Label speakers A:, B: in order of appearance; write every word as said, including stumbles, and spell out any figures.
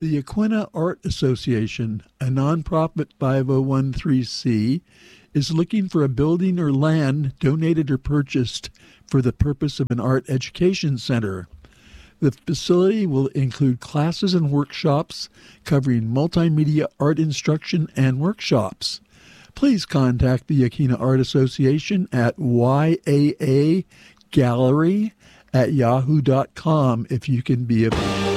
A: The Yaquina Art Association, a nonprofit five oh one c, is looking for a building or land donated or purchased for the purpose of an art education center. The facility will include classes and workshops covering multimedia art instruction and workshops. Please contact the Yaquina Art Association at y a a gallery at yahoo dot com if you can be available.